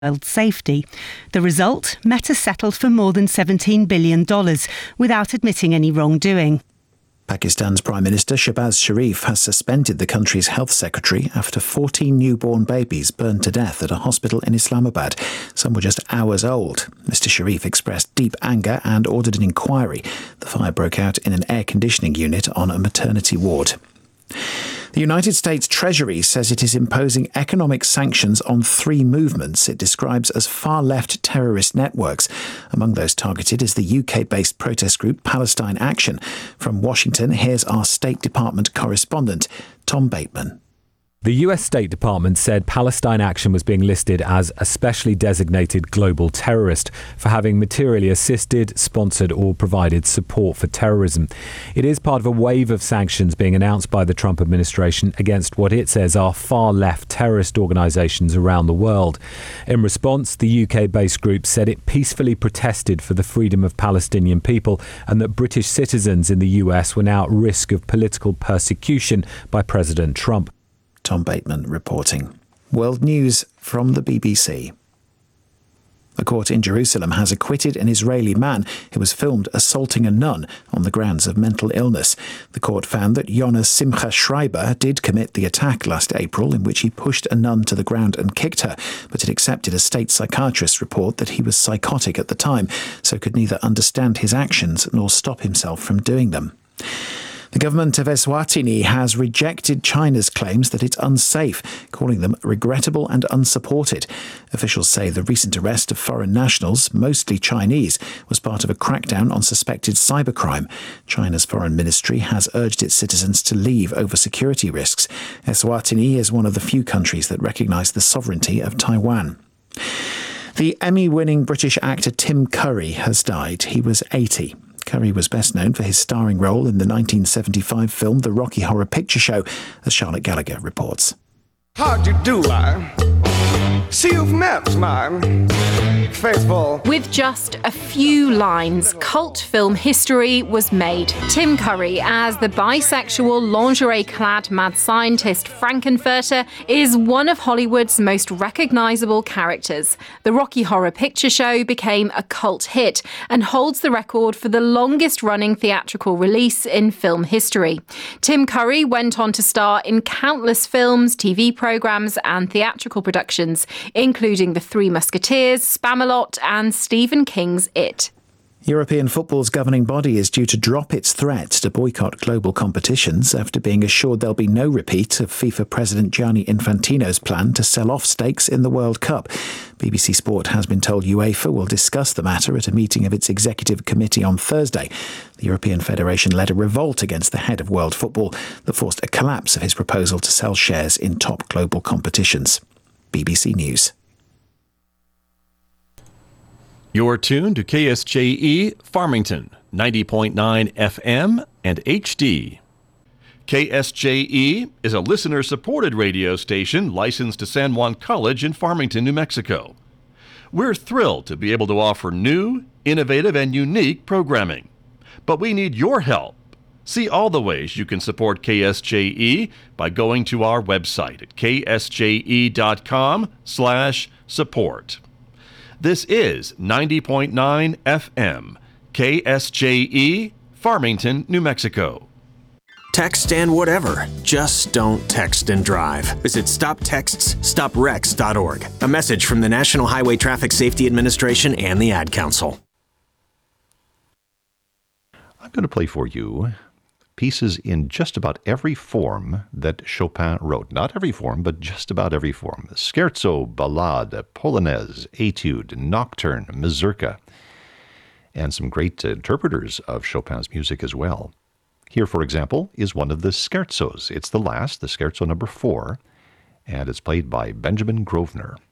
safety. The result, Meta settled for more than $17 billion without admitting any wrongdoing. Pakistan's Prime Minister Shehbaz Sharif has suspended the country's health secretary after 14 newborn babies burned to death at a hospital in Islamabad. Some were just hours old. Mr. Sharif expressed deep anger and ordered an inquiry. The fire broke out in an air conditioning unit on a maternity ward. The United States Treasury says it is imposing economic sanctions on 3 movements it describes as far-left terrorist networks. Among those targeted is the UK-based protest group Palestine Action. From Washington, here's our State Department correspondent, Tom Bateman. The US State Department said Palestine Action was being listed as a specially designated global terrorist for having materially assisted, sponsored or provided support for terrorism. It is part of a wave of sanctions being announced by the Trump administration against what it says are far-left terrorist organisations around the world. In response, the UK-based group said it peacefully protested for the freedom of Palestinian people and that British citizens in the US were now at risk of political persecution by President Trump. Tom Bateman reporting. World News from the BBC. A court in Jerusalem has acquitted an Israeli man who was filmed assaulting a nun on the grounds of mental illness. The court found that Jonas Simcha Schreiber did commit the attack last April in which he pushed a nun to the ground and kicked her, but it accepted a state psychiatrist's report that he was psychotic at the time, so could neither understand his actions nor stop himself from doing them. The government of Eswatini has rejected China's claims that it's unsafe, calling them regrettable and unsupported. Officials say the recent arrest of foreign nationals, mostly Chinese, was part of a crackdown on suspected cybercrime. China's foreign ministry has urged its citizens to leave over security risks. Eswatini is one of the few countries that recognise the sovereignty of Taiwan. The Emmy-winning British actor Tim Curry has died. He was 80. Curry was best known for his starring role in the 1975 film The Rocky Horror Picture Show, as Charlotte Gallagher reports. How'd you do, see you've met my faithful. With just a few lines, cult film history was made. Tim Curry, as the bisexual, lingerie-clad mad scientist Frankenfurter, is one of Hollywood's most recognisable characters. The Rocky Horror Picture Show became a cult hit and holds the record for the longest-running theatrical release in film history. Tim Curry went on to star in countless films, TV programmes and theatrical productions, including The Three Musketeers, Spamalot and Stephen King's It. European football's governing body is due to drop its threat to boycott global competitions after being assured there'll be no repeat of FIFA President Gianni Infantino's plan to sell off stakes in the World Cup. BBC Sport has been told UEFA will discuss the matter at a meeting of its executive committee on Thursday. The European Federation led a revolt against the head of world football that forced a collapse of his proposal to sell shares in top global competitions. BBC News. You're tuned to KSJE Farmington, 90.9 FM and HD. KSJE is a listener-supported radio station licensed to San Juan College in Farmington, New Mexico. We're thrilled to be able to offer new, innovative, and unique programming. But we need your help. See all the ways you can support KSJE by going to our website at ksje.com/support. This is 90.9 FM, KSJE, Farmington, New Mexico. Text and whatever. Just don't text and drive. Visit StopTextsStopWrecks.org. A message from the National Highway Traffic Safety Administration and the Ad Council. I'm going to play for you pieces in just about every form that Chopin wrote. Not every form, but just about every form. Scherzo, ballade, polonaise, etude, nocturne, mazurka, and some great interpreters of Chopin's music as well. Here, for example, is one of the scherzos. It's the last, the scherzo number 4, and it's played by Benjamin Grosvenor.